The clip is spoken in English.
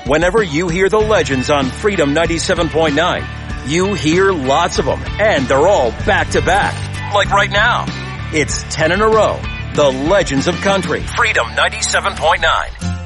Whenever you hear the legends on Freedom 97.9, you hear lots of them, and they're all back-to-back. Like right now. It's 10 in a row. The Legends of Country. Freedom 97.9.